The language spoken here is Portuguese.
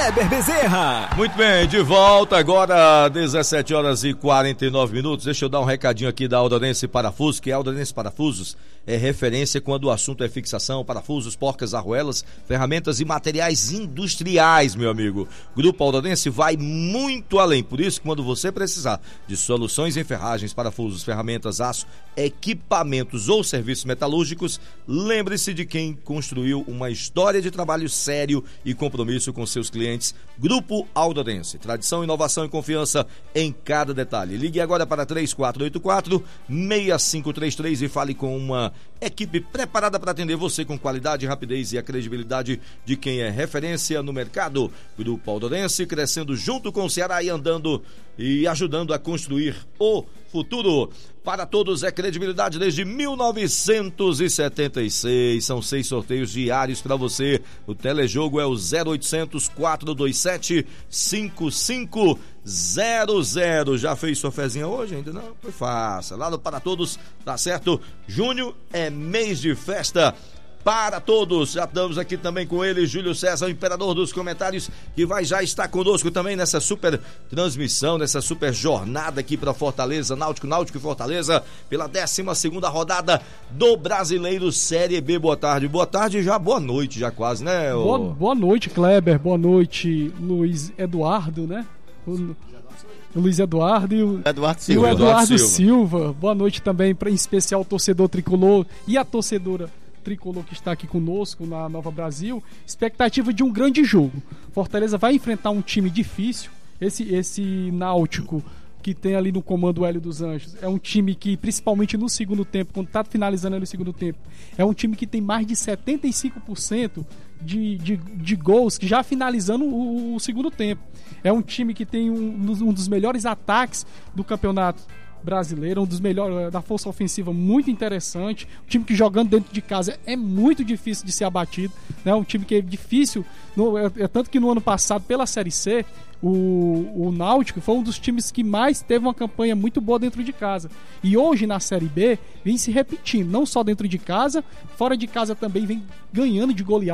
Kleber Bezerra. Muito bem, de volta agora, 17 horas e 49 minutos. Deixa eu dar um recadinho aqui da Aldorense Parafusos, que a Aldorense Parafusos é referência quando o assunto é fixação, parafusos, porcas, arruelas, ferramentas e materiais industriais, meu amigo. Grupo Aldorense vai muito além, por isso que quando você precisar de soluções em ferragens, parafusos, ferramentas, aço, equipamentos ou serviços metalúrgicos, lembre-se de quem construiu uma história de trabalho sério e compromisso com seus clientes. Grupo Aldorense, tradição, inovação e confiança em cada detalhe. Ligue agora para 3484-6533 e fale com uma equipe preparada para atender você com qualidade, rapidez e a credibilidade de quem é referência no mercado. Grupo Aldorense, crescendo junto com o Ceará e andando e ajudando a construir o futuro. Para todos é credibilidade desde 1976. São 6 sorteios diários para você. O telejogo é o 0800 427 5500. Já fez sua fezinha hoje? Ainda não? Foi fácil. Lá no Para Todos, tá certo? Junho é mês de festa para todos. Já estamos aqui também com ele, Júlio César, o imperador dos comentários, que vai já estar conosco também nessa super transmissão, nessa super jornada aqui para Fortaleza, Náutico e Fortaleza, pela 12ª rodada do Brasileiro Série B. Boa tarde já, boa noite já quase, né? Boa noite, Kleber, boa noite, Luiz Eduardo, né? O Luiz Eduardo e o Eduardo Silva. Boa noite também, em especial o torcedor tricolor e a torcedora tricolor que está aqui conosco na Nova Brasil. Expectativa de um grande jogo. Fortaleza vai enfrentar um time difícil. Esse Náutico que tem ali no comando o Hélio dos Anjos é um time que, principalmente no segundo tempo, quando está finalizando ali no segundo tempo, é um time que tem mais de 75% de gols, já finalizando o segundo tempo. É um time que tem um dos melhores ataques do campeonato brasileiro, um dos melhores da força ofensiva, muito interessante. Um time que jogando dentro de casa é muito difícil de ser abatido, né? Um time que é difícil, tanto que no ano passado, pela Série C, o Náutico foi um dos times que mais teve uma campanha muito boa dentro de casa. E hoje na Série B vem se repetindo, não só dentro de casa, fora de casa também vem ganhando de goleada.